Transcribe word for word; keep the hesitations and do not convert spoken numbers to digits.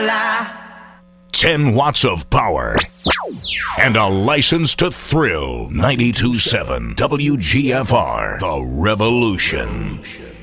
ten watts of power and a license to thrill. ninety-two point seven W G F R, The Revolution.